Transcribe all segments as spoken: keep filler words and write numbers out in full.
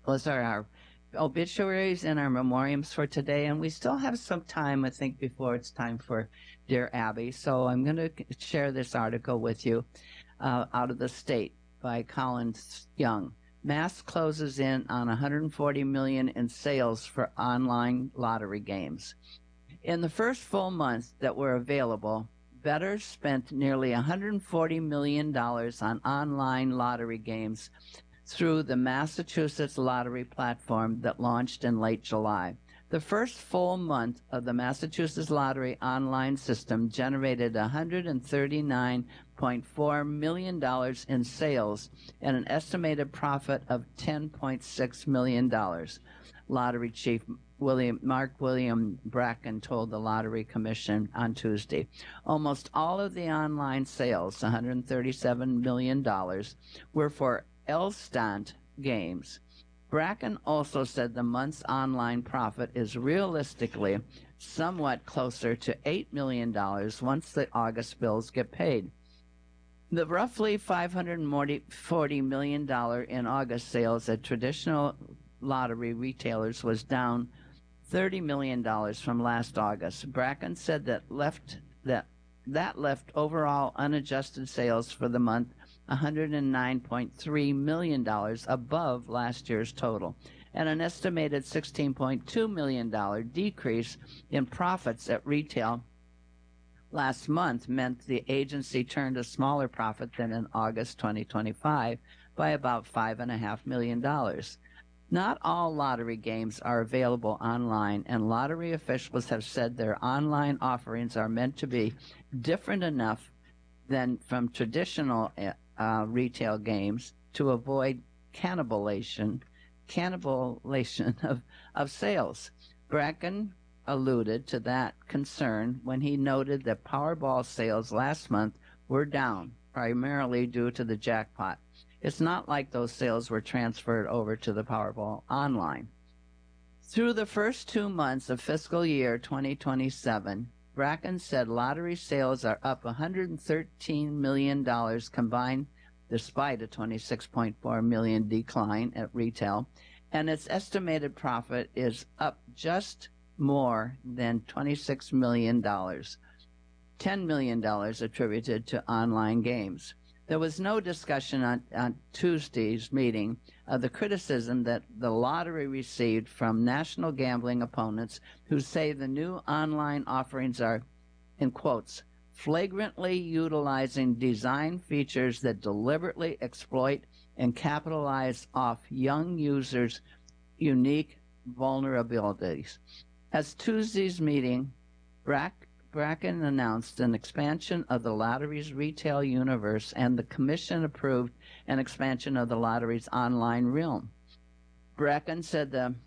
Those are our obituaries and our memoriams for today, and we still have some time, I think, before it's time for Dear Abby. So I'm going to share this article with you uh, out of the state by Colin Young. Mass closes in on one hundred forty million dollars in sales for online lottery games. In the first full month that were available, bettors spent nearly one hundred forty million dollars on online lottery games through the Massachusetts lottery platform that launched in late July. The first full month of the Massachusetts lottery online system generated one hundred thirty-nine point four million dollars in sales and an estimated profit of ten point six million dollars. Lottery chief William Mark William Bracken told the Lottery Commission on Tuesday. Almost all of the online sales, one hundred thirty-seven million dollars, were for Elstant games. Bracken also said the month's online profit is realistically somewhat closer to eight million dollars once the August bills get paid. The roughly five hundred forty million dollars in August sales at traditional lottery retailers was down thirty million dollars from last August. Bracken said that left that that left overall unadjusted sales for the month one hundred nine point three million dollars above last year's total, and an estimated sixteen point two million dollars decrease in profits at retail last month meant the agency turned a smaller profit than in August twenty twenty-five by about five point five million dollars. Not all lottery games are available online, and lottery officials have said their online offerings are meant to be different enough than from traditional uh, retail games to avoid cannibalization, cannibalization of, of sales. Bracken alluded to that concern when he noted that Powerball sales last month were down, primarily due to the jackpot. It's not like those sales were transferred over to the Powerball online. Through the first two months of fiscal year twenty twenty-seven, Bracken said lottery sales are up one hundred thirteen million dollars combined, despite a twenty-six point four million dollars decline at retail, and its estimated profit is up just more than twenty-six million dollars, ten million dollars attributed to online games. There was no discussion on, on Tuesday's meeting of the criticism that the lottery received from national gambling opponents who say the new online offerings are, in quotes, flagrantly utilizing design features that deliberately exploit and capitalize off young users' unique vulnerabilities. As Tuesday's meeting, Brack Bracken announced an expansion of the lottery's retail universe, and the commission approved an expansion of the lottery's online realm. Bracken said the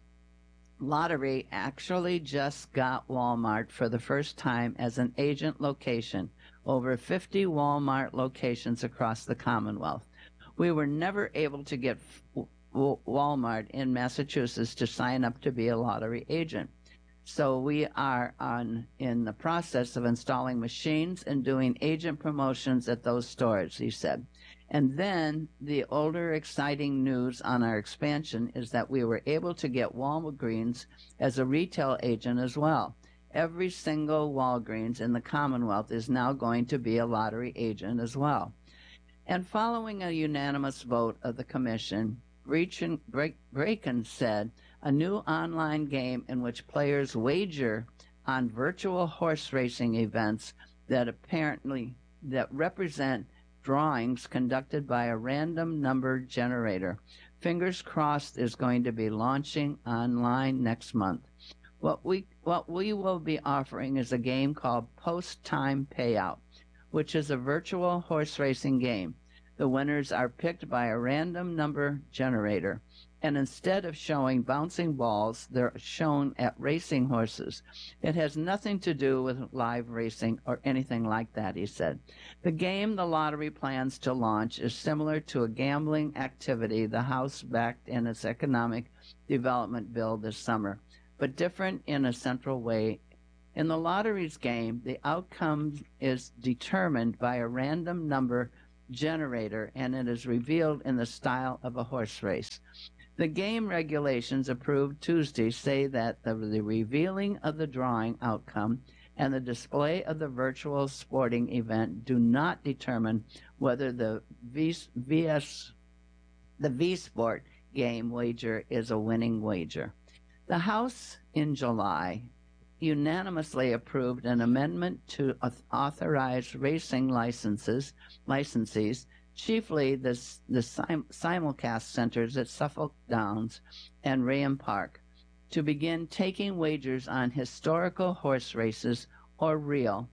lottery actually just got Walmart for the first time as an agent location, over fifty Walmart locations across the Commonwealth. We were never able to get Walmart in Massachusetts to sign up to be a lottery agent. So we are on in the process of installing machines and doing agent promotions at those stores, he said. And then the older exciting news on our expansion is that we were able to get Walgreens as a retail agent as well. Every single Walgreens in the Commonwealth is now going to be a lottery agent as well. And following a unanimous vote of the commission, Bracken said a new online game in which players wager on virtual horse racing events that apparently that represent drawings conducted by a random number generator. Fingers crossed is going to be launching online next month. What we what we will be offering is a game called Post Time Payout, which is a virtual horse racing game. The winners are picked by a random number generator, and instead of showing bouncing balls, they're shown at racing horses. It has nothing to do with live racing or anything like that, he said. The game the lottery plans to launch is similar to a gambling activity the House backed in its economic development bill this summer, but different in a central way. In the lottery's game, the outcome is determined by a random number generator, and it is revealed in the style of a horse race. The game regulations approved Tuesday say that the, the revealing of the drawing outcome and the display of the virtual sporting event do not determine whether the v, VS, the V-Sport game wager is a winning wager. The House in July unanimously approved an amendment to authorize racing licenses, licensees, chiefly the, the sim, simulcast centers at Suffolk Downs and Rayham Park, to begin taking wagers on historical horse races or real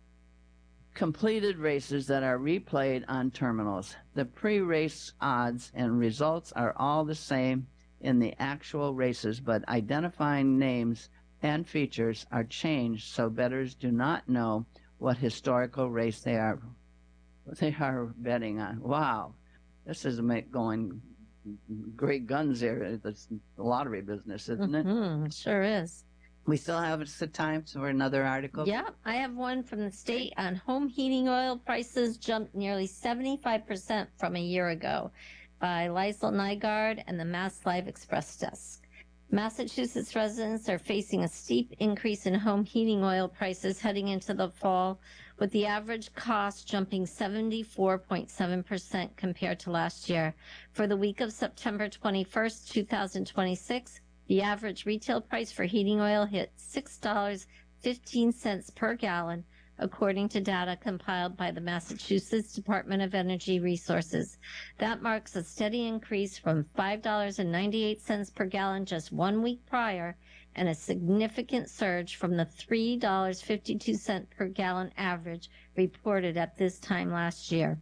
completed races that are replayed on terminals. The pre-race odds and results are all the same in the actual races, but identifying names and features are changed so bettors do not know what historical race they are they are betting on. Wow, this is going great guns here. It's the lottery business, isn't mm-hmm. it? Sure is. We still have some time for another article? Yeah, I have one from the state on home heating oil prices jumped nearly seventy-five percent from a year ago by Liesl Nygaard and the Mass Live Express desk. Massachusetts residents are facing a steep increase in home heating oil prices heading into the fall, with the average cost jumping seventy-four point seven percent compared to last year. For the week of September twenty-first, two thousand twenty-six, the average retail price for heating oil hit six dollars and fifteen cents per gallon, according to data compiled by the Massachusetts Department of Energy Resources. That marks a steady increase from five dollars and ninety-eight cents per gallon just one week prior, and a significant surge from the three dollars and fifty-two cents per gallon average reported at this time last year.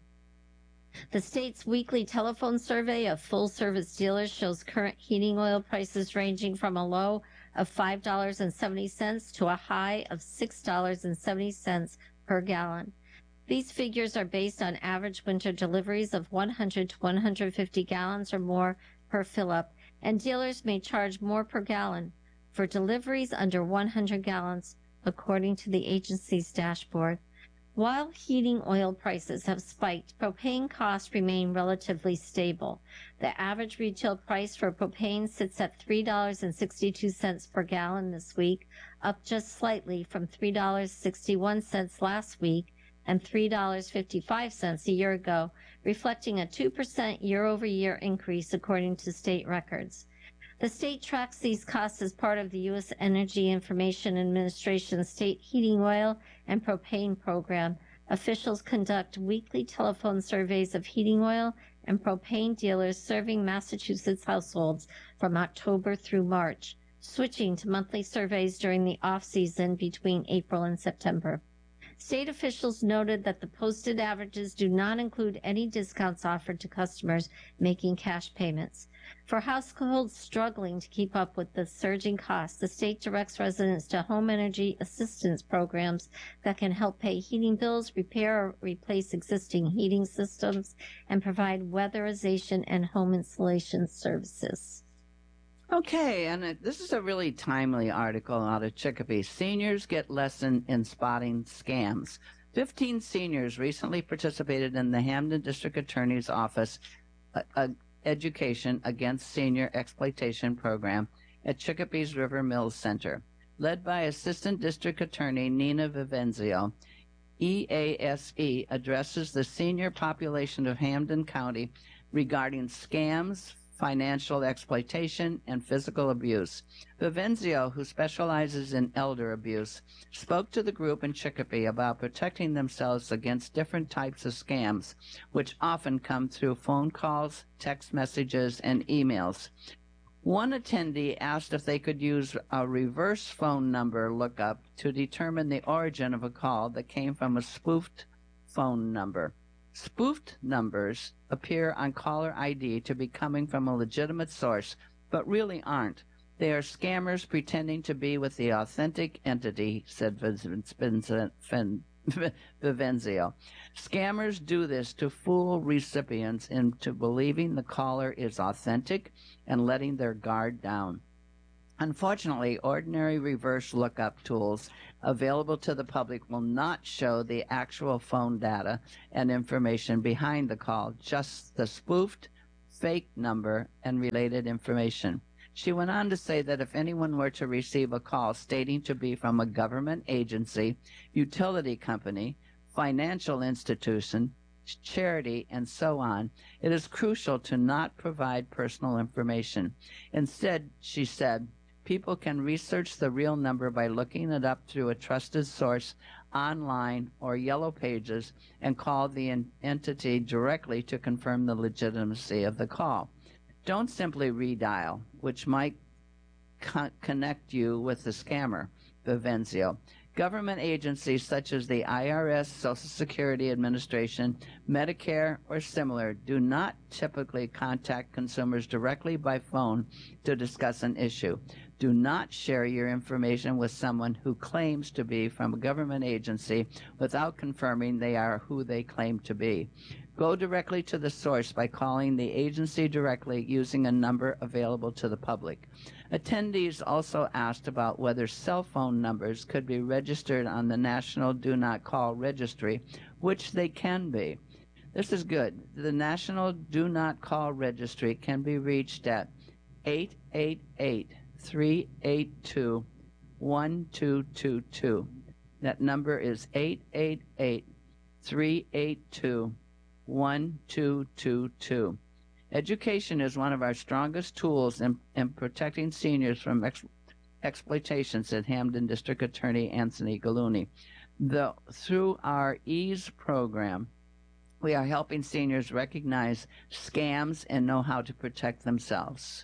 The state's weekly telephone survey of full-service dealers shows current heating oil prices ranging from a low of five dollars and seventy cents to a high of six dollars and seventy cents per gallon. These figures are based on average winter deliveries of one hundred to one hundred fifty gallons or more per fill-up, and dealers may charge more per gallon for deliveries under one hundred gallons, according to the agency's dashboard. While heating oil prices have spiked, propane costs remain relatively stable. The average retail price for propane sits at three dollars and sixty-two cents per gallon this week, up just slightly from three dollars and sixty-one cents last week and three dollars and fifty-five cents a year ago, reflecting a two percent year-over-year increase according to state records. The state tracks these costs as part of the U S Energy Information Administration State Heating Oil and Propane Program. Officials conduct weekly telephone surveys of heating oil and propane dealers serving Massachusetts households from October through March, switching to monthly surveys during the off-season between April and September. State officials noted that the posted averages do not include any discounts offered to customers making cash payments. For households struggling to keep up with the surging costs, the state directs residents to home energy assistance programs that can help pay heating bills, repair or replace existing heating systems, and provide weatherization and home insulation services. Okay, and it, this is a really timely article out of Chicopee. Seniors get lesson in spotting scams. Fifteen seniors recently participated in the Hampden District Attorney's Office uh, uh, Education Against Senior Exploitation Program at Chicopee's River Mills Center. Led by Assistant District Attorney Nina Vivenzio, E A S E addresses the senior population of Hampden County regarding scams, financial exploitation, and physical abuse. Vivenzio, who specializes in elder abuse, spoke to the group in Chicopee about protecting themselves against different types of scams, which often come through phone calls, text messages, and emails. One attendee asked if they could use a reverse phone number lookup to determine the origin of a call that came from a spoofed phone number. Spoofed numbers appear on caller I D to be coming from a legitimate source, but really aren't. They are scammers pretending to be with the authentic entity, said Vivenzio. Scammers do this to fool recipients into believing the caller is authentic and letting their guard down. Unfortunately, ordinary reverse lookup tools available to the public will not show the actual phone data and information behind the call, just the spoofed fake number and related information. She went on to say that if anyone were to receive a call stating to be from a government agency, utility company, financial institution, charity, and so on, it is crucial to not provide personal information. Instead, she said, people can research the real number by looking it up through a trusted source online or Yellow Pages and call the en- entity directly to confirm the legitimacy of the call. Don't simply redial, which might co- connect you with the scammer, Vivenzio. Government agencies such as the I R S, Social Security Administration, Medicare, or similar do not typically contact consumers directly by phone to discuss an issue. Do not share your information with someone who claims to be from a government agency without confirming they are who they claim to be. Go directly to the source by calling the agency directly using a number available to the public. Attendees also asked about whether cell phone numbers could be registered on the National Do Not Call Registry, which they can be. This is good. The National Do Not Call Registry can be reached at eight eight eight, three eight two, one two two two. That number is eight eight eight, three eight two, one two two two. Education is one of our strongest tools in, in protecting seniors from ex, exploitation, said Hamden District Attorney Anthony Gallooni. The, through our EASE program, we are helping seniors recognize scams and know how to protect themselves.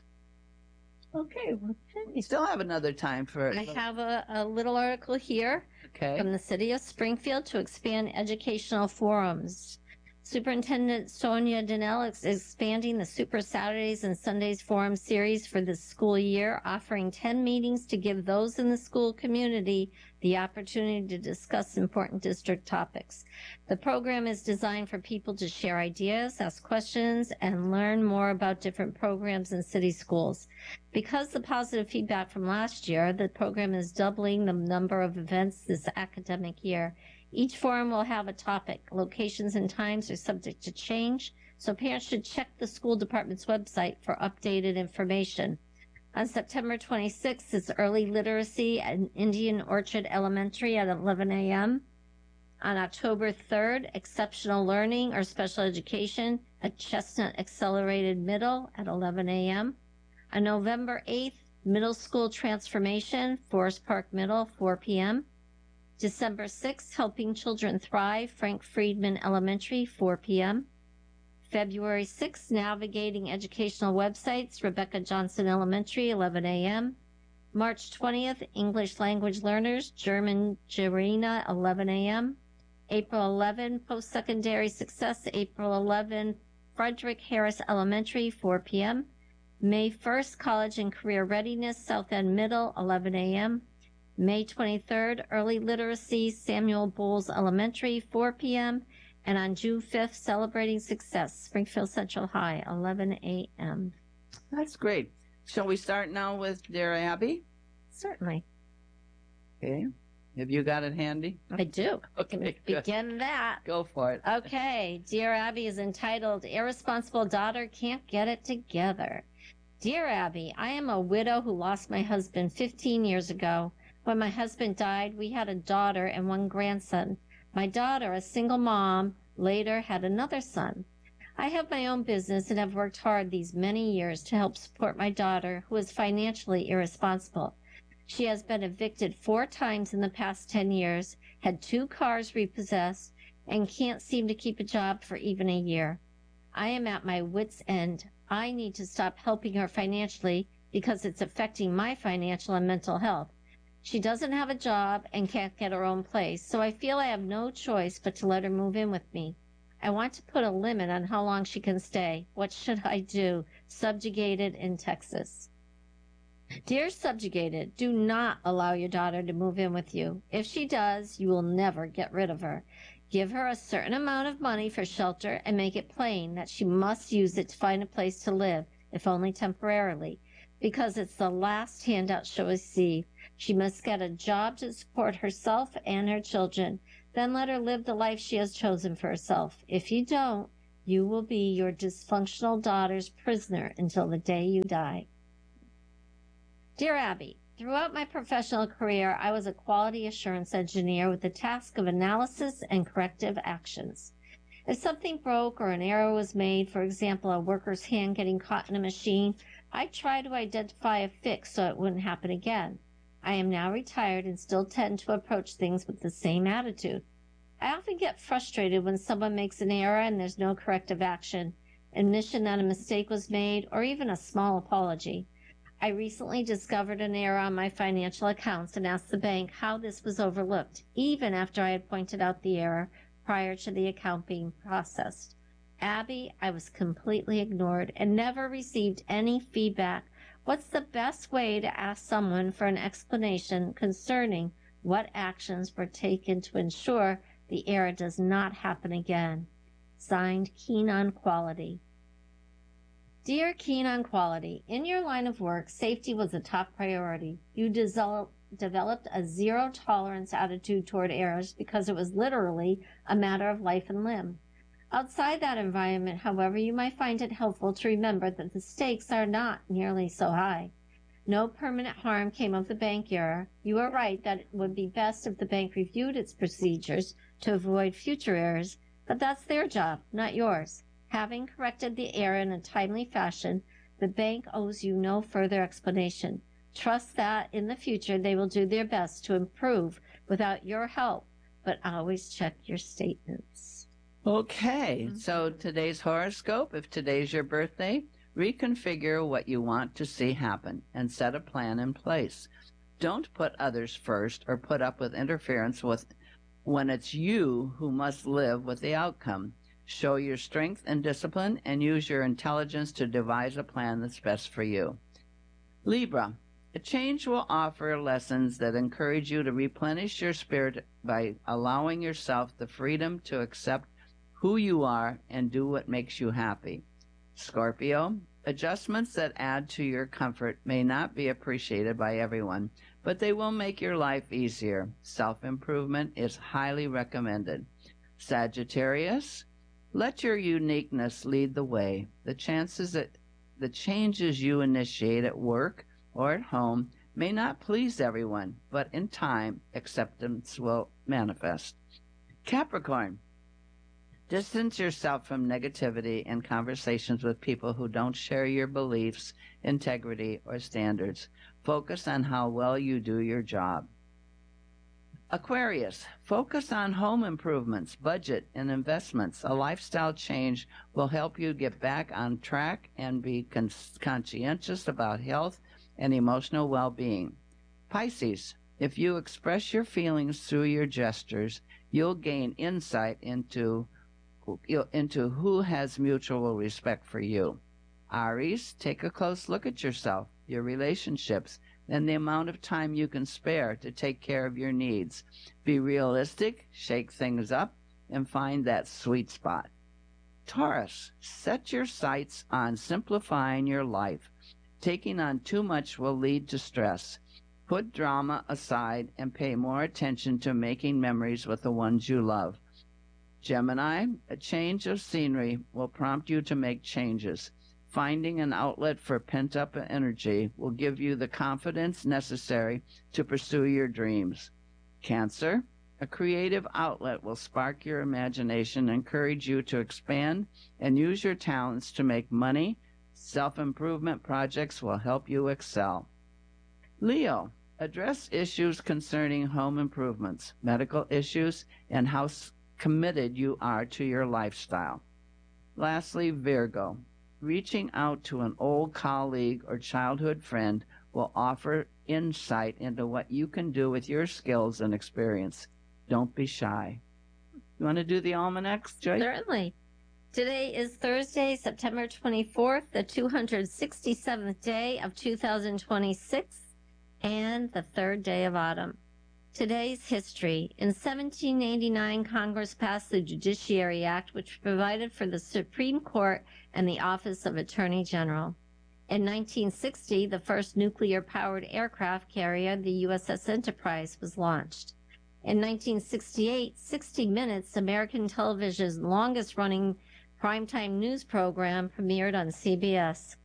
Okay, well, We still have another time for I have a, a little article here okay. from the City of Springfield to expand educational forums. Superintendent Sonia Donnell is expanding the Super Saturdays and Sundays Forum series for this school year, offering ten meetings to give those in the school community the opportunity to discuss important district topics. The program is designed for people to share ideas, ask questions, and learn more about different programs in city schools. Because the positive feedback from last year, the program is doubling the number of events this academic year. Each forum will have a topic. Locations and times are subject to change, so parents should check the school department's website for updated information. On September twenty-sixth is early literacy at Indian Orchard Elementary at eleven a.m. On October third, exceptional learning or special education at Chestnut Accelerated Middle at eleven a.m. On November eighth, middle school transformation, Forest Park Middle, four p.m. December sixth, Helping Children Thrive, Frank Friedman Elementary, four p.m. February sixth, Navigating Educational Websites, Rebecca Johnson Elementary, eleven a.m. March twentieth, English Language Learners, German Jarina, eleven a.m. April eleventh, Post-Secondary Success, April eleventh, Frederick Harris Elementary, four p.m. May first, College and Career Readiness, South End Middle, eleven a.m. May twenty-third, Early Literacy, Samuel Bowles Elementary, four p.m. And on June fifth, Celebrating Success, Springfield Central High, eleven a.m. That's great. Shall we start now with Dear Abby? Certainly. Okay. Have you got it handy? I do. Okay, I can good. begin that. Go for it. Okay. Dear Abby is entitled, Irresponsible Daughter Can't Get It Together. Dear Abby, I am a widow who lost my husband fifteen years ago. When my husband died, we had a daughter and one grandson. My daughter, a single mom, later had another son. I have my own business and have worked hard these many years to help support my daughter, who is financially irresponsible. She has been evicted four times in the past ten years, had two cars repossessed, and can't seem to keep a job for even a year. I am at my wit's end. I need to stop helping her financially because it's affecting my financial and mental health. She doesn't have a job and can't get her own place, so I feel I have no choice but to let her move in with me. I want to put a limit on how long she can stay. What should I do? Subjugated in Texas. Dear Subjugated, do not allow your daughter to move in with you. If she does, you will never get rid of her. Give her a certain amount of money for shelter and make it plain that she must use it to find a place to live, if only temporarily, because it's the last handout she'll receive. She must get a job to support herself and her children. Then let her live the life she has chosen for herself. If you don't, You will be your dysfunctional daughter's prisoner until the day you die. Dear Abby, throughout my professional career, I was a quality assurance engineer with the task of analysis and corrective actions. If something broke or an error was made, for example, a worker's hand getting caught in a machine, I tried to identify a fix so it wouldn't happen again. I am now retired and still tend to approach things with the same attitude. I often get frustrated when someone makes an error and there's no corrective action, admission that a mistake was made, or even a small apology. I recently discovered an error on my financial accounts and asked the bank how this was overlooked, even after I had pointed out the error prior to the account being processed. Abby, I was completely ignored and never received any feedback. What's the best way to ask someone for an explanation concerning what actions were taken to ensure the error does not happen again? Signed, Keen on Quality. Dear Keen on Quality, in your line of work, safety was a top priority. You developed developed a zero-tolerance attitude toward errors because it was literally a matter of life and limb. Outside that environment, however, you might find it helpful to remember that the stakes are not nearly so high. No permanent harm came of the bank error. You are right that it would be best if the bank reviewed its procedures to avoid future errors, but that's their job, not yours. Having corrected the error in a timely fashion, the bank owes you no further explanation. Trust that in the future they will do their best to improve without your help, but always check your statements. Okay, so today's horoscope, if today's your birthday, reconfigure what you want to see happen and set a plan in place. Don't put others first or put up with interference with when it's you who must live with the outcome. Show your strength and discipline and use your intelligence to devise a plan that's best for you. Libra, a change will offer lessons that encourage you to replenish your spirit by allowing yourself the freedom to accept who you are and do what makes you happy. Scorpio, adjustments that add to your comfort may not be appreciated by everyone, but they will make your life easier. Self-improvement is highly recommended. Sagittarius, let your uniqueness lead the way. The chances that the changes you initiate at work or at home may not please everyone, but in time, acceptance will manifest. Capricorn, distance yourself from negativity and conversations with people who don't share your beliefs, integrity, or standards. Focus on how well you do your job. Aquarius, focus on home improvements, budget, and investments. A lifestyle change will help you get back on track and be con- conscientious about health and emotional well-being. Pisces, if you express your feelings through your gestures, you'll gain insight into, into who has mutual respect for you. Aries, take a close look at yourself, your relationships, and the amount of time you can spare to take care of your needs. Be realistic, shake things up, and find that sweet spot. Taurus, set your sights on simplifying your life. Taking on too much will lead to stress. Put drama aside and pay more attention to making memories with the ones you love. Gemini, a change of scenery will prompt you to make changes. Finding an outlet for pent-up energy will give you the confidence necessary to pursue your dreams. Cancer, a creative outlet will spark your imagination, encourage you to expand, and use your talents to make money. Self-improvement projects will help you excel. Leo, address issues concerning home improvements, medical issues, and how committed you are to your lifestyle. Lastly, Virgo, reaching out to an old colleague or childhood friend will offer insight into what you can do with your skills and experience. Don't be shy. You want to do the almanacs, Joy? Certainly. Today is Thursday, September twenty-fourth, the two hundred sixty-seventh day of two thousand twenty-six, and the third day of autumn. Today's history. In seventeen eighty-nine, Congress passed the Judiciary Act, which provided for the Supreme Court and the Office of Attorney General. In nineteen sixty, the first nuclear-powered aircraft carrier, the U S S Enterprise, was launched. In nineteen sixty-eight, sixty minutes, American television's longest-running primetime news program premiered on C B S.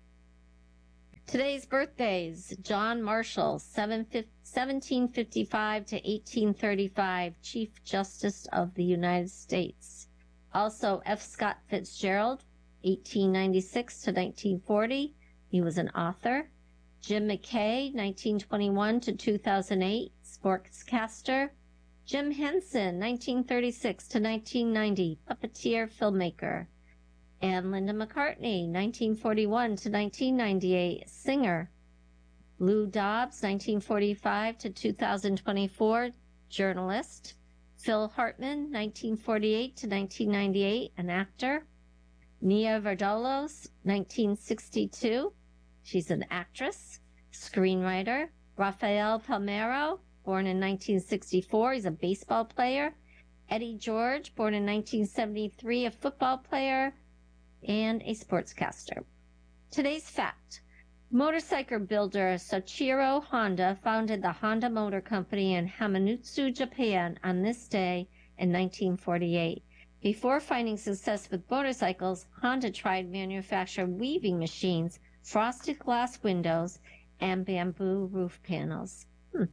Today's birthdays: John Marshall, seventeen fifty-five to eighteen thirty-five, Chief Justice of the United States. Also, F. Scott Fitzgerald, eighteen ninety-six to nineteen forty. He was an author. Jim McKay, nineteen twenty-one to two thousand eight, sportscaster. Jim Henson, nineteen thirty-six to nineteen ninety, puppeteer, filmmaker. And Linda McCartney, nineteen forty-one to nineteen ninety-eight, singer. Lou Dobbs, nineteen forty-five to two thousand twenty-four, journalist. Phil Hartman, nineteen forty-eight to nineteen ninety-eight, an actor. Nia Vardalos, nineteen sixty-two, she's an actress, screenwriter. Rafael Palmeiro, born in nineteen sixty-four, he's a baseball player. Eddie George, born in nineteen seventy-three, a football player and a sportscaster. Today's fact: motorcycle builder Soichiro Honda founded the Honda Motor Company in Hamamatsu, Japan on this day in nineteen forty-eight. Before finding success with motorcycles, Honda tried manufacturing weaving machines, frosted glass windows, and bamboo roof panels. Hmm.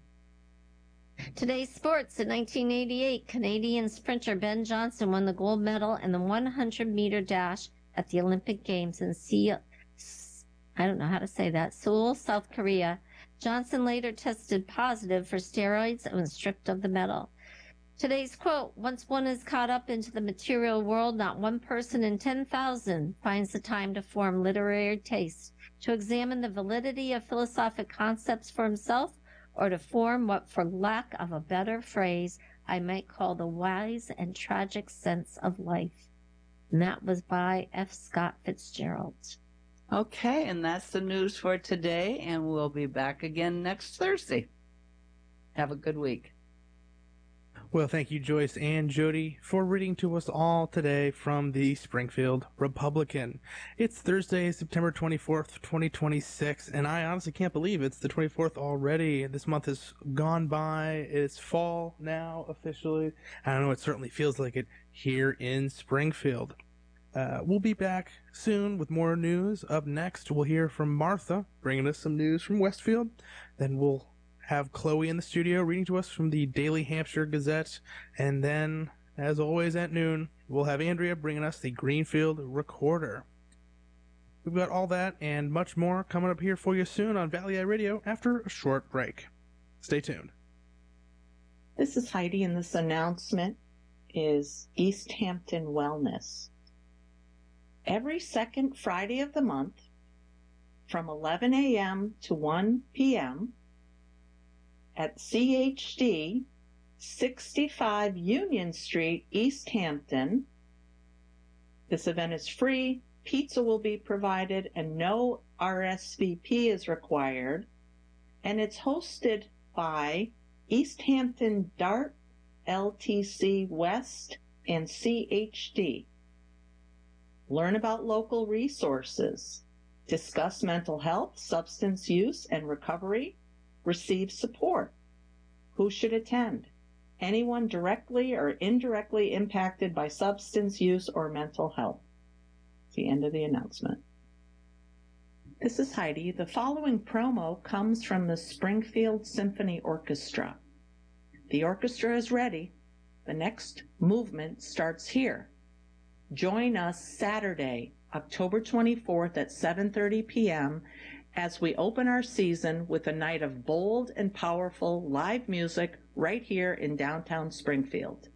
Today's sports: in nineteen eighty-eight, Canadian sprinter Ben Johnson won the gold medal in the one hundred meter dash at the Olympic Games in Seoul, I don't know how to say that, Seoul, South Korea. Johnson later tested positive for steroids and was stripped of the medal. Today's quote: once one is caught up into the material world, not one person in ten thousand finds the time to form literary taste, to examine the validity of philosophic concepts for himself, or to form what, for lack of a better phrase, I might call the wise and tragic sense of life. And that was by F. Scott Fitzgerald. Okay, and that's the news for today, and we'll be back again next Thursday. Have a good week. Well, thank you, Joyce and Jody, for reading to us all today from the Springfield Republican. It's Thursday, September twenty-fourth, twenty twenty-six, and I honestly can't believe it's the twenty-fourth already. This month has gone by. It's fall now, officially. I don't know, it certainly feels like it here in Springfield. Uh, we'll be back soon with more news. Up next, we'll hear from Martha, bringing us some news from Westfield. Then we'll have Chloe in the studio reading to us from the Daily Hampshire Gazette. And then, as always at noon, we'll have Andrea bringing us the Greenfield Recorder. We've got all that and much more coming up here for you soon on Valley Eye Radio after a short break. Stay tuned. This is Heidi, and this announcement is East Hampton Wellness. Every second Friday of the month, from eleven a.m. to one p.m., at C H D, sixty-five Union Street, East Hampton. This event is free, pizza will be provided, and no R S V P is required. And it's hosted by East Hampton Dart, L T C West, and C H D. Learn about local resources. Discuss mental health, substance use, and recovery. Receive support. Who should attend? Anyone directly or indirectly impacted by substance use or mental health. It's the end of the announcement. This is Heidi. The following promo comes from the Springfield Symphony Orchestra. The orchestra is ready. The next movement starts here. Join us Saturday, October twenty-fourth at seven thirty p.m. as we open our season with a night of bold and powerful live music right here in downtown Springfield.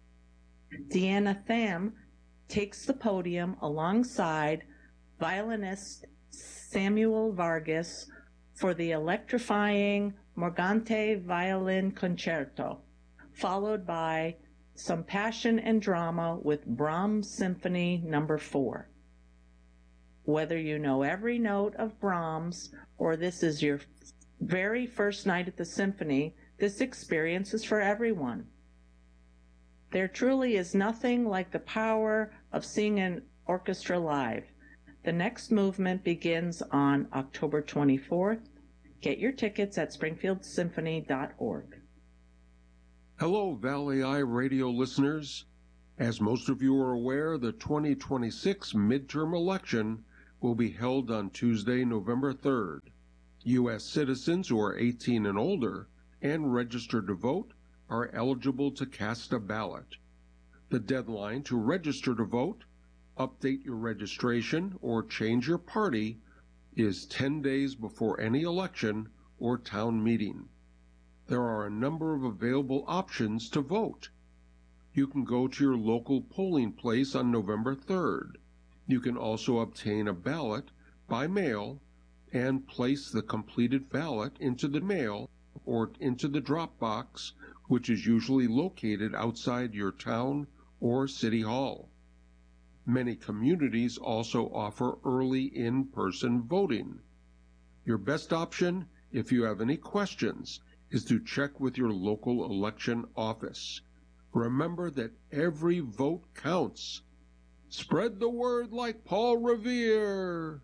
Deanna Tham takes the podium alongside violinist Samuel Vargas for the electrifying Morgante Violin Concerto, followed by some passion and drama with Brahms Symphony Number four. Whether you know every note of Brahms or this is your very first night at the symphony, this experience is for everyone. There truly is nothing like the power of seeing an orchestra live. The next movement begins on October twenty-fourth. Get your tickets at springfield symphony dot org. Hello, Valley Eye Radio listeners. As most of you are aware, the twenty twenty-six midterm election will be held on Tuesday, November third. U S citizens who are eighteen and older and registered to vote are eligible to cast a ballot. The deadline to register to vote, update your registration, or change your party is ten days before any election or town meeting. There are a number of available options to vote. You can go to your local polling place on November third. You can also obtain a ballot by mail and place the completed ballot into the mail or into the drop box, which is usually located outside your town or city hall. Many communities also offer early in-person voting. Your best option, if you have any questions, is to check with your local election office. Remember that every vote counts. Spread the word like Paul Revere.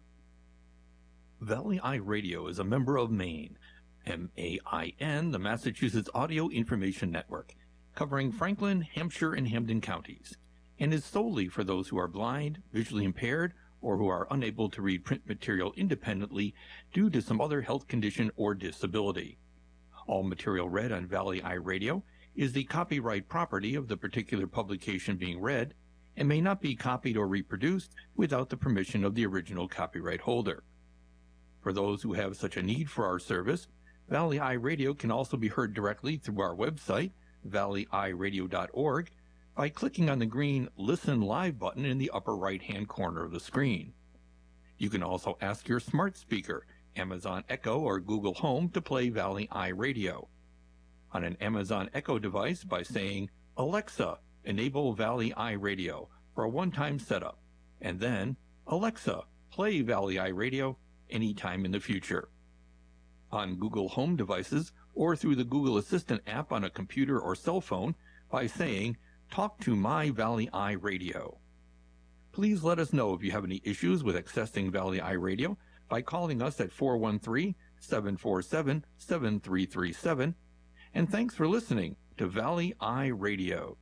Valley Eye Radio is a member of MAIN, M A I N, the Massachusetts Audio Information Network, covering Franklin, Hampshire, and Hampden counties, and is solely for those who are blind, visually impaired, or who are unable to read print material independently due to some other health condition or disability. All material read on Valley Eye Radio is the copyright property of the particular publication being read and may not be copied or reproduced without the permission of the original copyright holder. For those who have such a need for our service, Valley Eye Radio can also be heard directly through our website, valley eye radio dot org, by clicking on the green Listen Live button in the upper right-hand corner of the screen. You can also ask your smart speaker, Amazon Echo or Google Home, to play Valley Eye Radio. On an Amazon Echo device by saying, "Alexa, enable Valley Eye Radio" for a one-time setup, and then, "Alexa, play Valley Eye Radio" anytime in the future. On Google Home devices or through the Google Assistant app on a computer or cell phone by saying, "Talk to my Valley Eye Radio." Please let us know if you have any issues with accessing Valley Eye Radio by calling us at four one three, seven four seven, seven three three seven. And thanks for listening to Valley Eye Radio.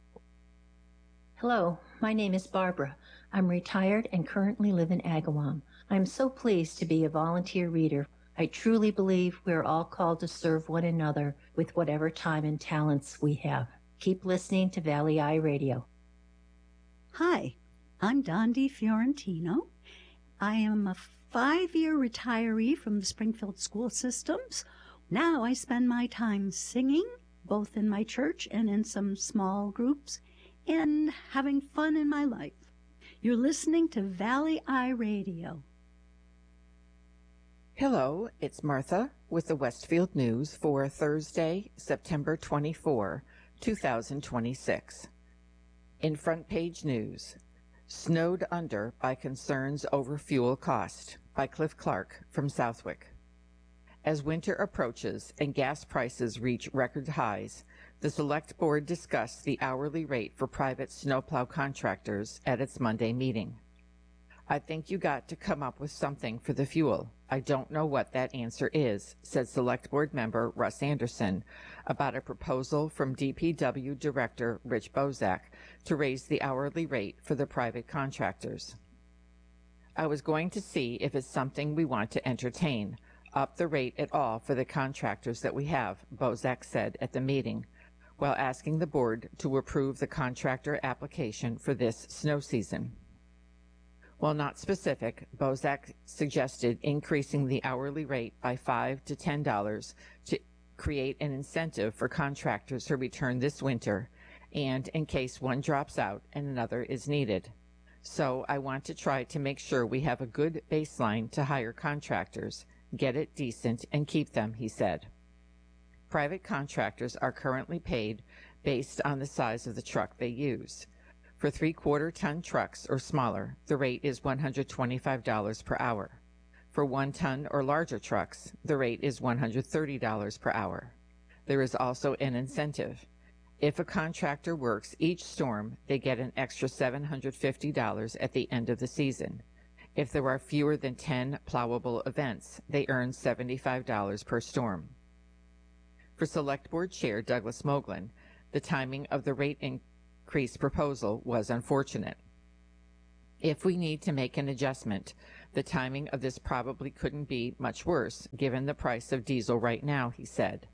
Hello, my name is Barbara. I'm retired and currently live in Agawam. I'm so pleased to be a volunteer reader. I truly believe we're all called to serve one another with whatever time and talents we have. Keep listening to Valley Eye Radio. Hi, I'm Dondi Fiorentino. I am a five-year retiree from the Springfield school systems. Now I spend my time singing, both in my church and in some small groups, and having fun in my life. You're listening to Valley Eye Radio. Hello, it's Martha with the Westfield News for Thursday, September twenty-fourth, two thousand twenty-six. In front page news, Snowed Under by Concerns Over Fuel Cost by Cliff Clark from Southwick. As winter approaches and gas prices reach record highs, the Select Board discussed the hourly rate for private snowplow contractors at its Monday meeting. I think you got to come up with something for the fuel. I don't know what that answer is, said Select Board member Russ Anderson about a proposal from D P W Director Rich Bozak to raise the hourly rate for the private contractors. I was going to see if it's something we want to entertain, up the rate at all for the contractors that we have, Bozak said at the meeting, while asking the board to approve the contractor application for this snow season. While not specific, Bozak suggested increasing the hourly rate by five to ten dollars to create an incentive for contractors to return this winter, and in case one drops out and another is needed. So I want to try to make sure we have a good baseline to hire contractors, get it decent, and keep them, he said. Private contractors are currently paid based on the size of the truck they use. For three-quarter ton trucks or smaller, the rate is one hundred twenty-five dollars per hour. For one-ton or larger trucks, the rate is one hundred thirty dollars per hour. There is also an incentive. If a contractor works each storm, they get an extra seven hundred fifty dollars at the end of the season. If there are fewer than ten plowable events, they earn seventy-five dollars per storm. For Select Board Chair Douglas Moglen, the timing of the rate increase increase proposal was unfortunate. If we need to make an adjustment, the timing of this probably couldn't be much worse given the price of diesel right now, he said.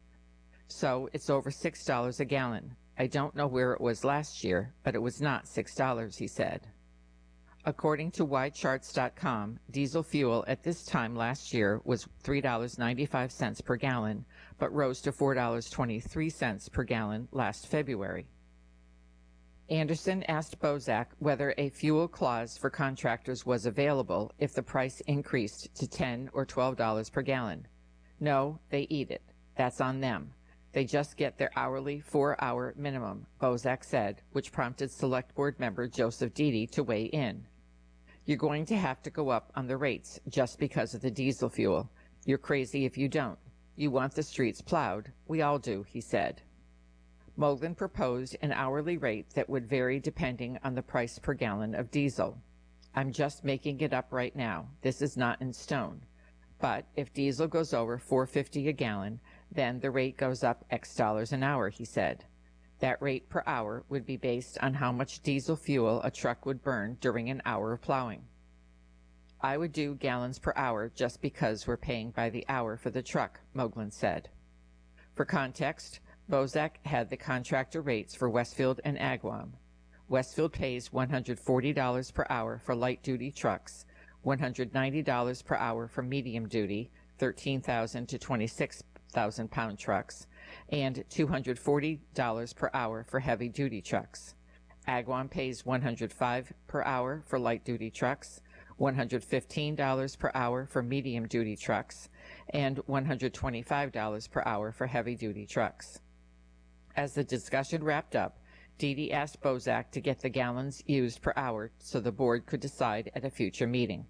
So it's over six dollars a gallon. I don't know where it was last year, but it was not six dollars, he said. According to Y Charts dot com, diesel fuel at this time last year was three dollars and ninety-five cents per gallon, but rose to four dollars and twenty-three cents per gallon last February. Anderson asked Bozak whether a fuel clause for contractors was available if the price increased to ten dollars or twelve dollars per gallon. No, they eat it. That's on them. They just get their hourly four-hour minimum, Bozak said, which prompted Select Board member Joseph Dede to weigh in. You're going to have to go up on the rates just because of the diesel fuel. You're crazy if you don't. You want the streets plowed. We all do, he said. Moglen proposed an hourly rate that would vary depending on the price per gallon of diesel. I'm just making it up right now. This is not in stone. But if diesel goes over four dollars and fifty cents a gallon, then the rate goes up X dollars an hour, he said. That rate per hour would be based on how much diesel fuel a truck would burn during an hour of plowing. I would do gallons per hour just because we're paying by the hour for the truck, Moglen said. For context, Bozak had the contractor rates for Westfield and Agawam. Westfield pays one hundred forty dollars per hour for light-duty trucks, one hundred ninety dollars per hour for medium-duty, thirteen thousand to twenty-six thousand pound trucks, and two hundred forty dollars per hour for heavy-duty trucks. Agawam pays one hundred five dollars per hour for light-duty trucks, one hundred fifteen dollars per hour for medium-duty trucks, and one hundred twenty-five dollars per hour for heavy-duty trucks. As the discussion wrapped up, Dede asked Bozak to get the gallons used per hour so the board could decide at a future meeting.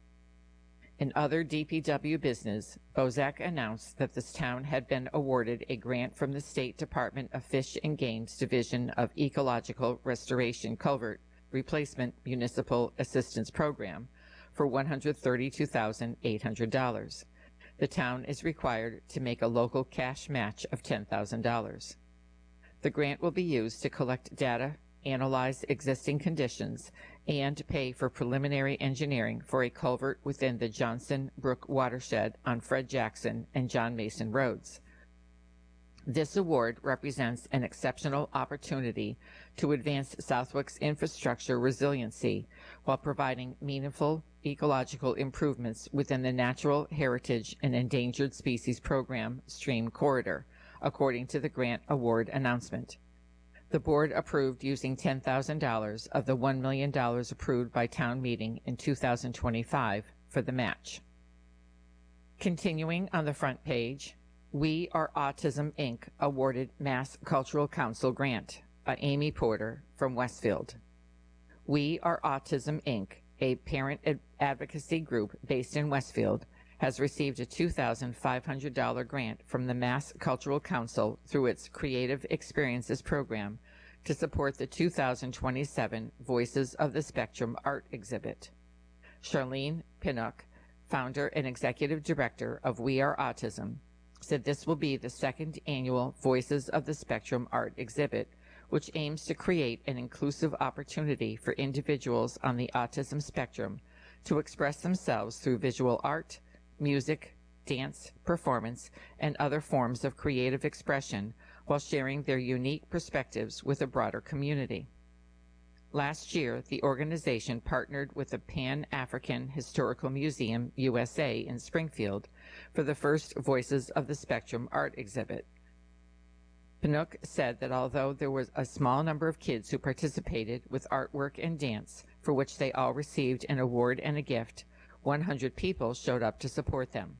In other D P W business, Bozak announced that this town had been awarded a grant from the State Department of Fish and Game's Division of Ecological Restoration Culvert Replacement Municipal Assistance Program for one hundred thirty-two thousand eight hundred dollars. The town is required to make a local cash match of ten thousand dollars. The grant will be used to collect data, analyze existing conditions, and pay for preliminary engineering for a culvert within the Johnson Brook watershed on Fred Jackson and John Mason roads. This award represents an exceptional opportunity to advance Southwick's infrastructure resiliency while providing meaningful ecological improvements within the Natural Heritage and Endangered Species Program Stream Corridor, according to the grant award announcement. The board approved using ten thousand dollars of the one million dollars approved by town meeting in two thousand twenty-five for the match. Continuing on the front page, We Are Autism, Incorporated awarded Mass Cultural Council grant by Amy Porter from Westfield. We Are Autism, Incorporated, a parent ad- advocacy group based in Westfield, has received a two thousand five hundred dollars grant from the Mass Cultural Council through its Creative Experiences program to support the two thousand twenty-seven Voices of the Spectrum art exhibit. Charlene Pinnock, founder and executive director of We Are Autism, said this will be the second annual Voices of the Spectrum art exhibit, which aims to create an inclusive opportunity for individuals on the autism spectrum to express themselves through visual art, music, dance, performance, and other forms of creative expression while sharing their unique perspectives with a broader community. Last year, the organization partnered with the Pan-African Historical Museum U S A in Springfield for the first Voices of the Spectrum art exhibit. Pinnock said that although there was a small number of kids who participated with artwork and dance, for which they all received an award and a gift, one hundred people showed up to support them.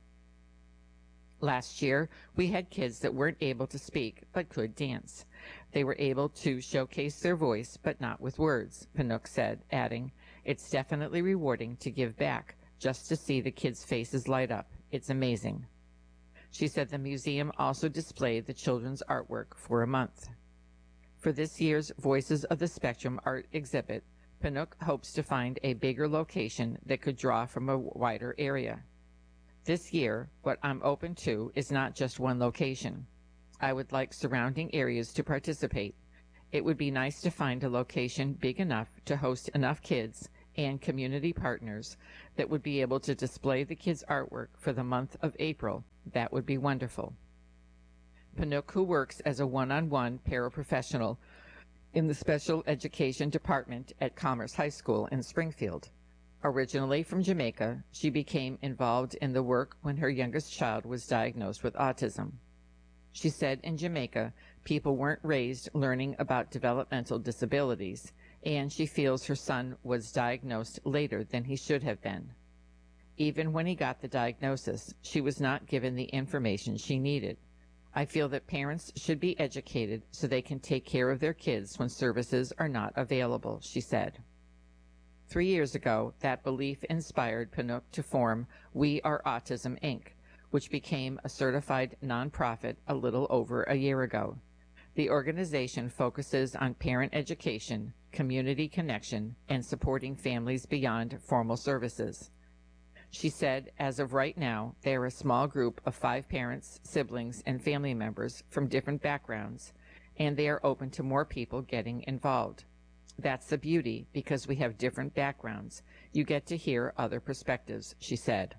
Last year, we had kids that weren't able to speak but could dance. They were able to showcase their voice but not with words, Pinnock said, adding, "It's definitely rewarding to give back just to see the kids' faces light up. It's amazing." She said the museum also displayed the children's artwork for a month. For this year's Voices of the Spectrum art exhibit, Pinnock hopes to find a bigger location that could draw from a wider area. This year, what I'm open to is not just one location. I would like surrounding areas to participate. It would be nice to find a location big enough to host enough kids and community partners that would be able to display the kids' artwork for the month of April. That would be wonderful. Panook, who works as a one-on-one paraprofessional in the special education department at Commerce High School in Springfield. Originally from Jamaica, she became involved in the work when her youngest child was diagnosed with autism. She said in Jamaica, people weren't raised learning about developmental disabilities, and she feels her son was diagnosed later than he should have been. Even when he got the diagnosis, she was not given the information she needed. I feel that parents should be educated so they can take care of their kids when services are not available, she said. Three years ago, that belief inspired Panook to form We Are Autism, Incorporated, which became a certified nonprofit a little over a year ago. The organization focuses on parent education, community connection, and supporting families beyond formal services. She said, as of right now, they are a small group of five parents, siblings, and family members from different backgrounds, and they are open to more people getting involved. That's the beauty, because we have different backgrounds. You get to hear other perspectives, she said.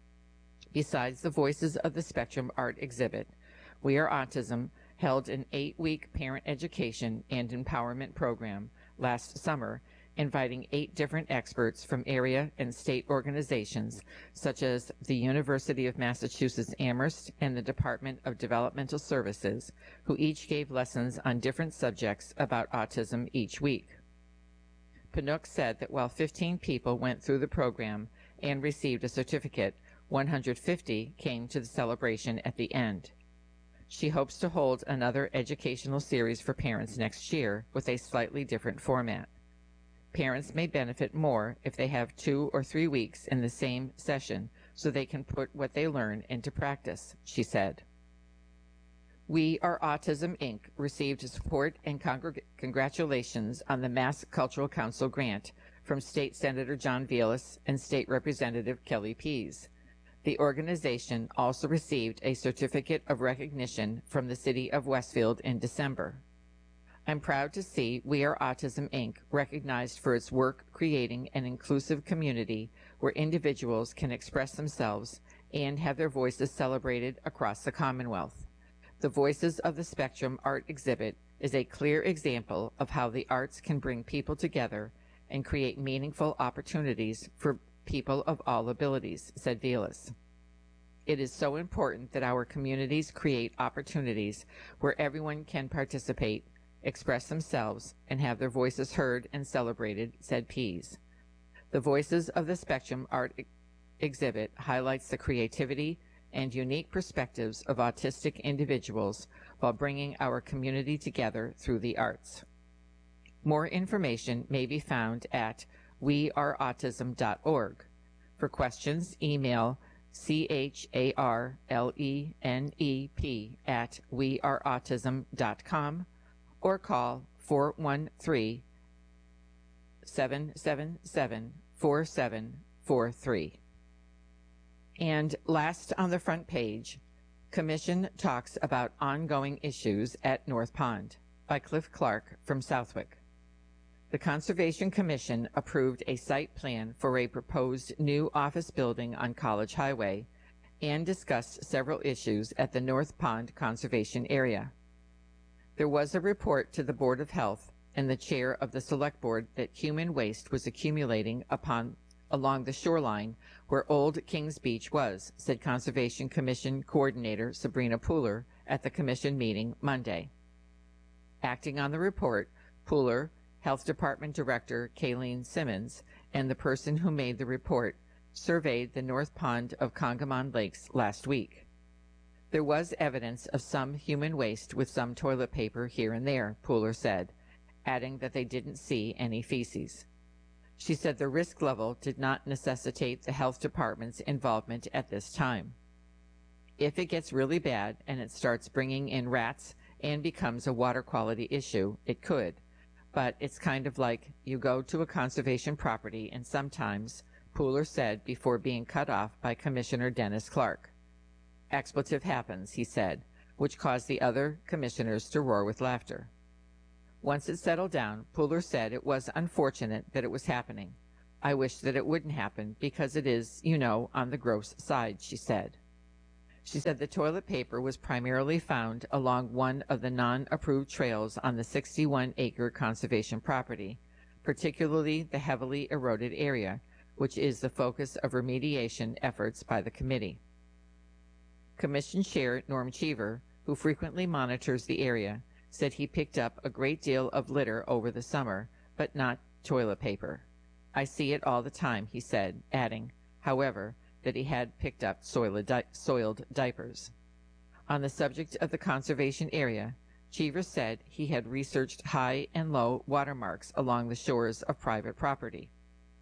Besides the Voices of the Spectrum art exhibit, We Are Autism held an eight-week parent education and empowerment program last summer, inviting eight different experts from area and state organizations, such as the University of Massachusetts Amherst and the Department of Developmental Services, who each gave lessons on different subjects about autism each week. Panook said that while fifteen people went through the program and received a certificate, one hundred fifty came to the celebration at the end. She hopes to hold another educational series for parents next year with a slightly different format. Parents may benefit more if they have two or three weeks in the same session so they can put what they learn into practice, she said. We Are Autism, Incorporated received support and congr- congratulations on the Mass Cultural Council grant from State Senator John Velas and State Representative Kelly Pease. The organization also received a certificate of recognition from the City of Westfield in December. I'm proud to see We Are Autism, Incorporated recognized for its work creating an inclusive community where individuals can express themselves and have their voices celebrated across the Commonwealth. The Voices of the Spectrum art exhibit is a clear example of how the arts can bring people together and create meaningful opportunities for people of all abilities, said Velas. It is so important that our communities create opportunities where everyone can participate, express themselves, and have their voices heard and celebrated, said Pease. The Voices of the Spectrum art ex- exhibit highlights the creativity and unique perspectives of autistic individuals while bringing our community together through the arts. More information may be found at we are autism dot org. For questions, email C H A R L E N E P at we are autism dot com or call four one three, seven seven seven, four seven four three. And last on the front page, Commission talks about ongoing issues at North Pond by Cliff Clark from Southwick. The Conservation Commission approved a site plan for a proposed new office building on College Highway and discussed several issues at the North Pond Conservation Area. There was a report to the Board of Health and the chair of the Select Board that human waste was accumulating upon along the shoreline where Old Kings Beach was, said Conservation Commission Coordinator Sabrina Pooler at the Commission meeting Monday. Acting on the report, Pooler, Health Department Director Kayleen Simmons, and the person who made the report surveyed the North Pond of Congamon Lakes last week. There was evidence of some human waste with some toilet paper here and there, Pooler said, adding that they didn't see any feces. She said the risk level did not necessitate the health department's involvement at this time. If it gets really bad and it starts bringing in rats and becomes a water quality issue, it could. But it's kind of like you go to a conservation property and sometimes, Pooler said before being cut off by Commissioner Dennis Clark. Expletive happens, he said, which caused the other commissioners to roar with laughter. Once it settled down, Pooler said it was unfortunate that it was happening. I wish that it wouldn't happen because it is, you know, on the gross side, she said. She said the toilet paper was primarily found along one of the non-approved trails on the sixty-one acre conservation property, particularly the heavily eroded area, which is the focus of remediation efforts by the committee. Commission Chair Norm Cheever, who frequently monitors the area, said he picked up a great deal of litter over the summer, but not toilet paper. I see it all the time, he said, adding, however, that he had picked up soiled, di- soiled diapers. On the subject of the conservation area, Cheever said he had researched high and low watermarks along the shores of private property.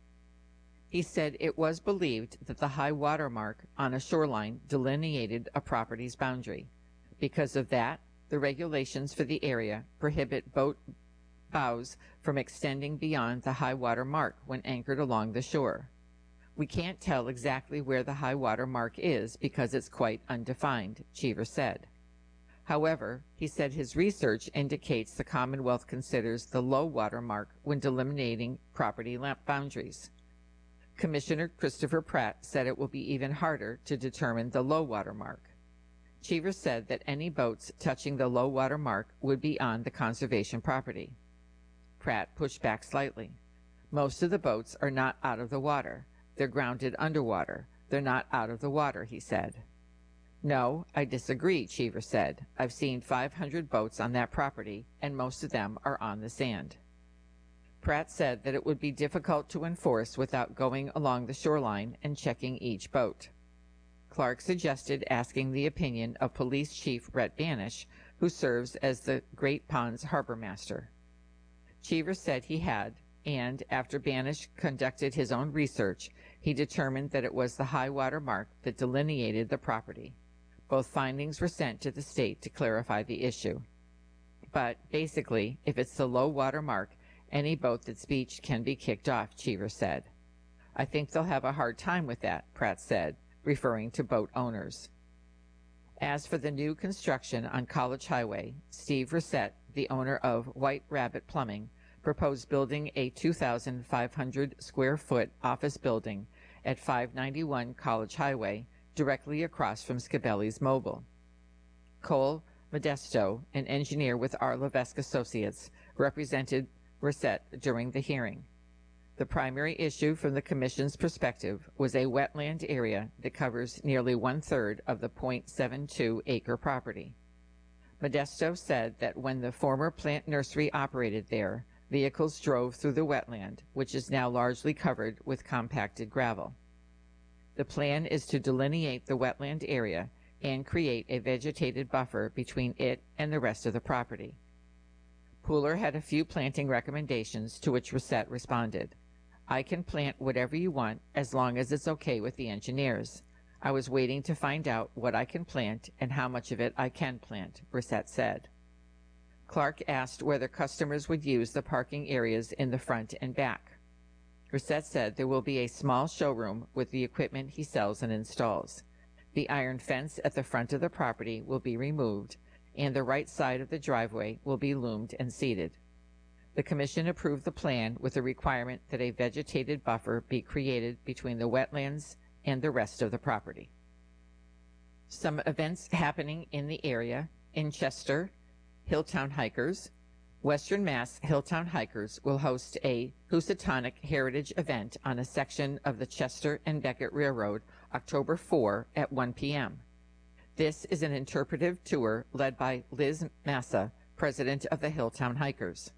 He said it was believed that the high watermark on a shoreline delineated a property's boundary. Because of that, the regulations for the area prohibit boat bows from extending beyond the high water mark when anchored along the shore. We can't tell exactly where the high water mark is because it's quite undefined, Cheever said. However, he said his research indicates the Commonwealth considers the low water mark when delineating property boundaries. Commissioner Christopher Pratt said it will be even harder to determine the low water mark. Cheever said that any boats touching the low water mark would be on the conservation property. Pratt pushed back slightly. Most of the boats are not out of the water. They're grounded underwater. They're not out of the water, he said. No, I disagree, Cheever said. I've seen five hundred boats on that property, and most of them are on the sand. Pratt said that it would be difficult to enforce without going along the shoreline and checking each boat. Clark suggested asking the opinion of Police Chief Rhett Banish, who serves as the Great Ponds Harbor Master. Cheever said he had, and after Banish conducted his own research, he determined that it was the high water mark that delineated the property. Both findings were sent to the state to clarify the issue. But basically, if it's the low water mark, any boat that's beached can be kicked off, Cheever said. I think they'll have a hard time with that, Pratt said, referring to boat owners. As for the new construction on College Highway, Steve Reset, the owner of White Rabbit Plumbing, proposed building a two thousand five hundred square foot office building at five ninety-one College Highway, directly across from Scabelli's Mobile. Cole Modesto, an engineer with R. Levesque Associates, represented Reset during the hearing. The primary issue from the Commission's perspective was a wetland area that covers nearly one-third of the point seven two acre property. Modesto said that when the former plant nursery operated there, vehicles drove through the wetland, which is now largely covered with compacted gravel. The plan is to delineate the wetland area and create a vegetated buffer between it and the rest of the property. Pooler had a few planting recommendations to which Reset responded. I can plant whatever you want as long as it's okay with the engineers. I was waiting to find out what I can plant and how much of it I can plant, Reset said. Clark asked whether customers would use the parking areas in the front and back. Reset said there will be a small showroom with the equipment he sells and installs. The iron fence at the front of the property will be removed, and the right side of the driveway will be loomed and seeded. The Commission approved the plan with a requirement that a vegetated buffer be created between the wetlands and the rest of the property. Some events happening in the area: in Chester, Hilltown Hikers. Western Mass Hilltown Hikers will host a Housatonic Heritage event on a section of the Chester and Beckett Railroad October fourth at one p m This is an interpretive tour led by Liz Massa, president of the Hilltown Hikers.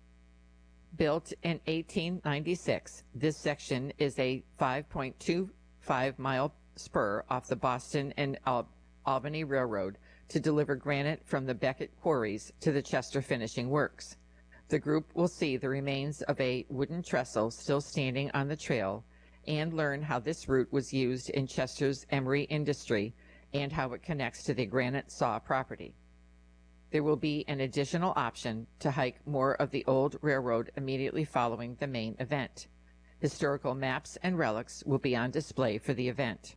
Built in eighteen ninety-six, this section is a five point two five mile spur off the Boston and Al- Albany Railroad to deliver granite from the Beckett quarries to the Chester finishing works. The group will see the remains of a wooden trestle still standing on the trail and learn how this route was used in Chester's emery industry and how it connects to the granite saw property. There will be an additional option to hike more of the old railroad immediately following the main event. Historical maps and relics will be on display for the event.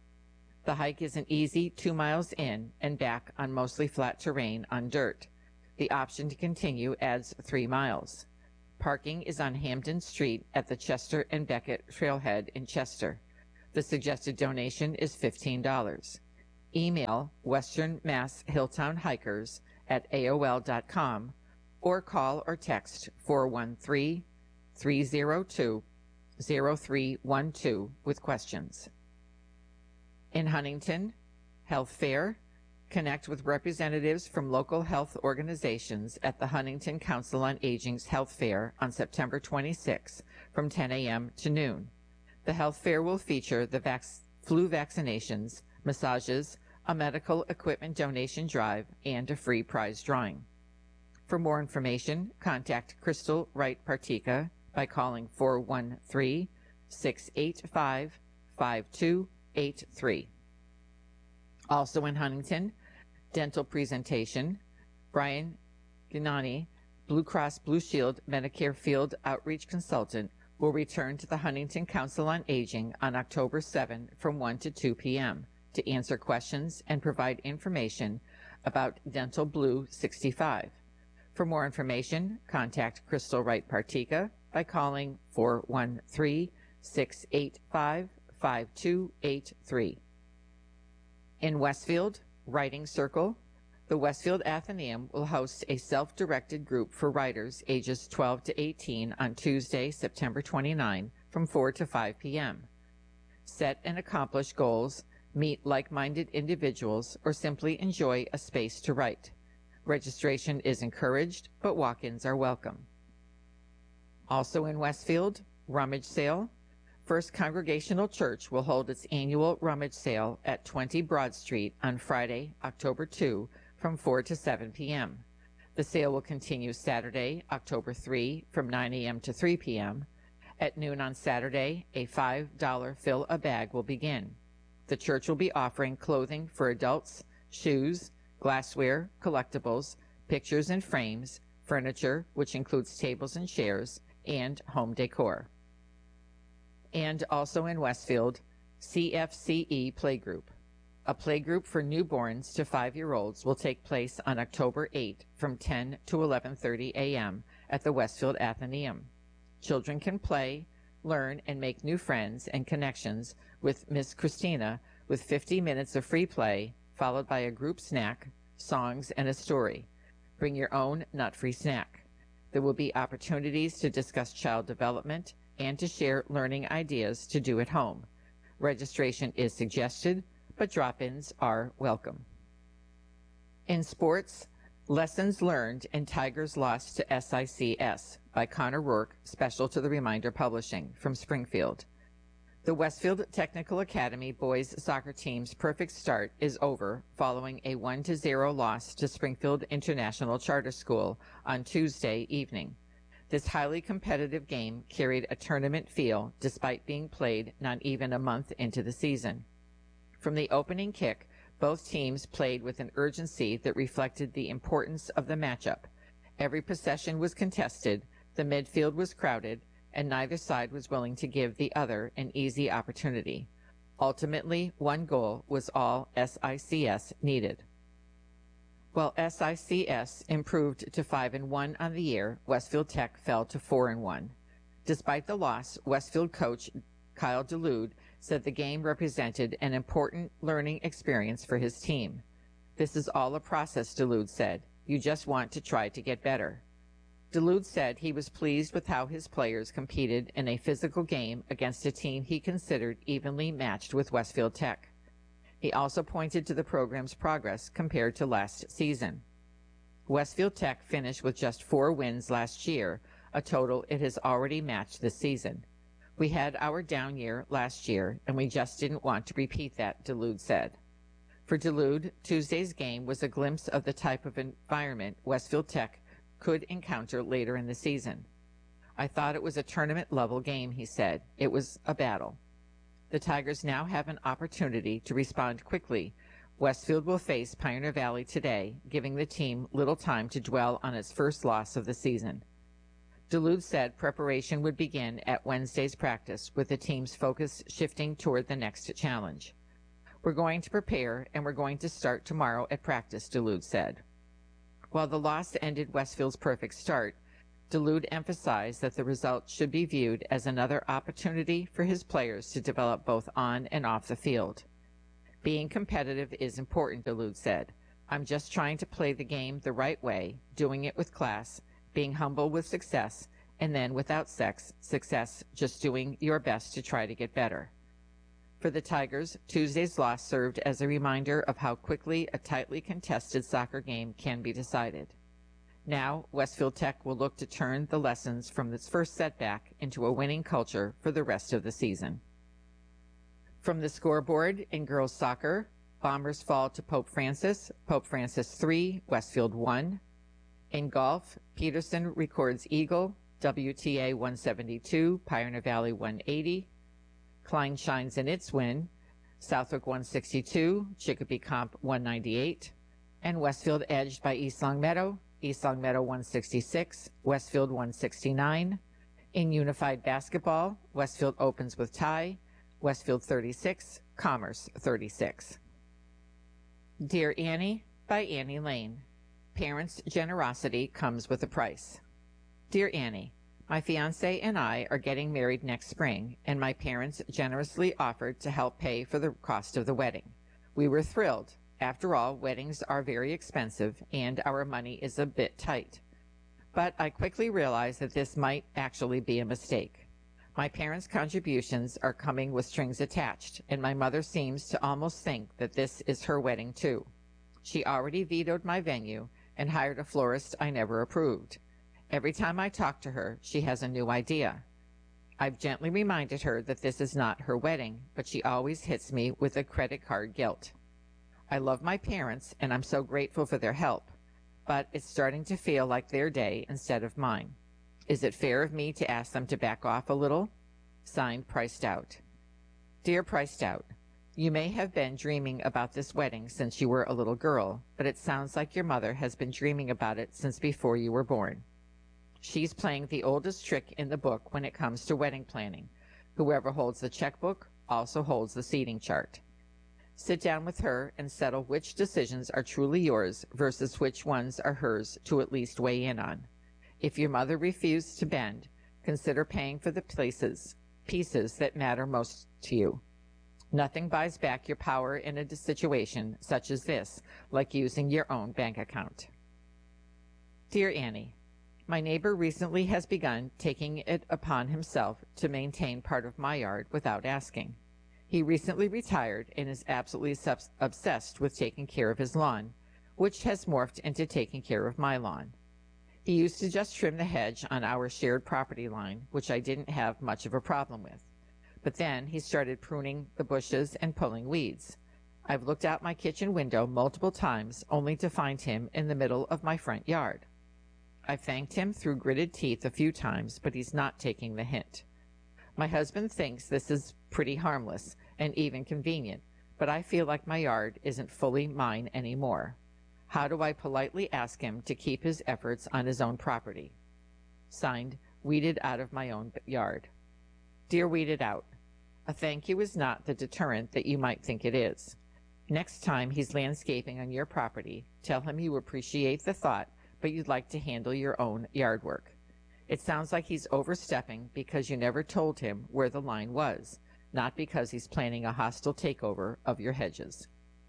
The hike is an easy two miles in and back on mostly flat terrain on dirt. The option to continue adds three miles. Parking is on Hampden Street at the Chester and Beckett Trailhead in Chester. The suggested donation is fifteen dollars. Email Western Mass Hilltown Hikers at A O L dot com or call or text four one three, three zero two, zero three one two with questions. In Huntington, Health Fair. Connect with representatives from local health organizations at the Huntington Council on Aging's Health Fair on September twenty-sixth from ten a.m. to noon. The health fair will feature the vac- flu vaccinations, massages, a medical equipment donation drive, and a free prize drawing. For more information, contact Crystal Wright Partika by calling four one three, six eight five, five two eight three. Also in Huntington, dental presentation. Brian Ginani, Blue Cross Blue Shield Medicare Field Outreach Consultant, will return to the Huntington Council on Aging on October seventh from one to two p.m. to answer questions and provide information about Dental Blue sixty-five. For more information, contact Crystal Wright Partika by calling four one three, six eight five, five two eight three. In Westfield, Writing Circle, the Westfield Athenaeum will host a self-directed group for writers ages twelve to eighteen on Tuesday, September twenty-ninth from four to five p.m. Set and accomplish goals, meet like-minded individuals, or simply enjoy a space to write. Registration is encouraged, but walk-ins are welcome. Also in Westfield, Rummage Sale. First Congregational Church will hold its annual rummage sale at twenty Broad Street on Friday, October second, from four to seven p.m. The sale will continue Saturday, October third, from nine a.m. to three p.m. At noon on Saturday, a five dollar fill-a-bag will begin. The church will be offering clothing for adults, shoes, glassware, collectibles, pictures and frames, furniture, which includes tables and chairs, and home decor. And also in Westfield, C F C E Playgroup. A playgroup for newborns to five-year-olds will take place on October eighth from ten to eleven thirty a.m. at the Westfield Athenaeum. Children can play, learn, and make new friends and connections with Miss Christina with fifty minutes of free play, followed by a group snack, songs, and a story. Bring your own nut-free snack. There will be opportunities to discuss child development and to share learning ideas to do at home. Registration is suggested, but drop-ins are welcome. In sports, Lessons Learned and Tigers Lost to S I C S by Connor Rourke, special to the Reminder Publishing from Springfield. The Westfield Technical Academy boys soccer team's perfect start is over following a one to zero loss to Springfield International Charter School on Tuesday evening. This highly competitive game carried a tournament feel despite being played not even a month into the season. From the opening kick, both teams played with an urgency that reflected the importance of the matchup. Every possession was contested, the midfield was crowded, and neither side was willing to give the other an easy opportunity. Ultimately, one goal was all S I C S needed. While S I C S improved to five and one on the year, Westfield Tech fell to four and one. Despite the loss, Westfield coach Kyle DeLude said the game represented an important learning experience for his team. This is all a process, DeLude said. You just want to try to get better. DeLude said he was pleased with how his players competed in a physical game against a team he considered evenly matched with Westfield Tech. He also pointed to the program's progress compared to last season. Westfield Tech finished with just four wins last year, a total it has already matched this season. We had our down year last year, and we just didn't want to repeat that, DeLude said. For DeLude, Tuesday's game was a glimpse of the type of environment Westfield Tech could encounter later in the season. I thought it was a tournament-level game, he said. It was a battle. The Tigers now have an opportunity to respond quickly. Westfield will face Pioneer Valley today, giving the team little time to dwell on its first loss of the season. DeLude said preparation would begin at Wednesday's practice, with the team's focus shifting toward the next challenge. We're going to prepare, and we're going to start tomorrow at practice, DeLude said. While the loss ended Westfield's perfect start, Duluth emphasized that the result should be viewed as another opportunity for his players to develop both on and off the field. Being competitive is important, Duluth said. I'm just trying to play the game the right way, doing it with class, being humble with success, and then without sex, success, just doing your best to try to get better. For the Tigers, Tuesday's loss served as a reminder of how quickly a tightly contested soccer game can be decided. Now, Westfield Tech will look to turn the lessons from this first setback into a winning culture for the rest of the season. From the scoreboard in girls soccer, Bombers fall to Pope Francis, Pope Francis three, Westfield one. In golf, Peterson records Eagle, W T A one seventy-two, Pioneer Valley one eighty. Klein shines in its win, Southwick one sixty-two, Chicopee Comp one ninety-eight. And Westfield edged by East Longmeadow, East Longmeadow one sixty-six, Westfield one sixty-nine. In unified basketball, Westfield opens with tie, Westfield thirty-six, Commerce thirty-six. Dear Annie by Annie Lane. Parents' generosity comes with a price. Dear Annie, my fiancé and I are getting married next spring, and my parents generously offered to help pay for the cost of the wedding. We were thrilled. After all, weddings are very expensive, and our money is a bit tight. But I quickly realized that this might actually be a mistake. My parents' contributions are coming with strings attached, and my mother seems to almost think that this is her wedding too. She already vetoed my venue and hired a florist I never approved. Every time I talk to her, she has a new idea. I've gently reminded her that this is not her wedding, but she always hits me with a credit card guilt. I love my parents, and I'm so grateful for their help, but it's starting to feel like their day instead of mine. Is it fair of me to ask them to back off a little? Signed, Priced Out. Dear Priced Out, you may have been dreaming about this wedding since you were a little girl, but it sounds like your mother has been dreaming about it since before you were born. She's playing the oldest trick in the book when it comes to wedding planning. Whoever holds the checkbook also holds the seating chart. Sit down with her and settle which decisions are truly yours versus which ones are hers to at least weigh in on. If your mother refused to bend, consider paying for the places, pieces that matter most to you. Nothing buys back your power in a situation such as this, like using your own bank account. Dear Annie, my neighbor recently has begun taking it upon himself to maintain part of my yard without asking. He recently retired and is absolutely obsessed with taking care of his lawn, which has morphed into taking care of my lawn. He used to just trim the hedge on our shared property line, which I didn't have much of a problem with. But then he started pruning the bushes and pulling weeds. I've looked out my kitchen window multiple times only to find him in the middle of my front yard. I've thanked him through gritted teeth a few times, but he's not taking the hint. My husband thinks this is pretty harmless and even convenient, but I feel like my yard isn't fully mine anymore. How do I politely ask him to keep his efforts on his own property? Signed, Weeded Out of My Own Yard. Dear Weeded Out, a thank you is not the deterrent that you might think it is. Next time he's landscaping on your property, tell him you appreciate the thought, but you'd like to handle your own yard work. It sounds like he's overstepping because you never told him where the line was, not because he's planning a hostile takeover of your hedges.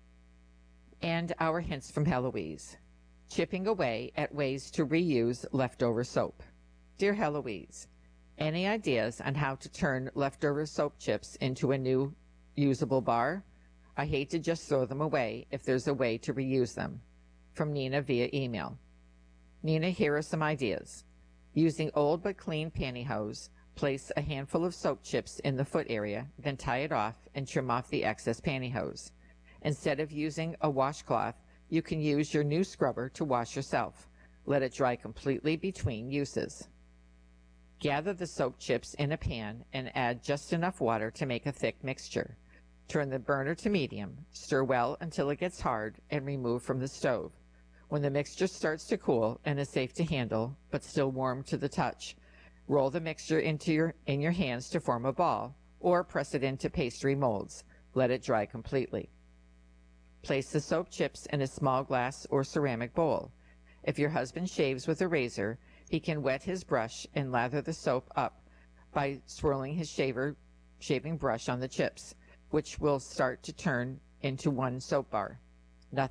And our hints from Heloise. Chipping away at ways to reuse leftover soap. Dear Heloise, any ideas on how to turn leftover soap chips into a new usable bar? I hate to just throw them away if there's a way to reuse them. From Nina via email. Nina, here are some ideas. Using old but clean pantyhose, place a handful of soap chips in the foot area, then tie it off and trim off the excess pantyhose. Instead of using a washcloth, you can use your new scrubber to wash yourself. Let it dry completely between uses. Gather the soap chips in a pan and add just enough water to make a thick mixture. Turn the burner to medium, stir well until it gets hard, and remove from the stove. When the mixture starts to cool and is safe to handle, but still warm to the touch, roll the mixture into your, in your hands to form a ball, or press it into pastry molds. Let it dry completely. Place the soap chips in a small glass or ceramic bowl. If your husband shaves with a razor, he can wet his brush and lather the soap up by swirling his shaver shaving brush on the chips, which will start to turn into one soap bar.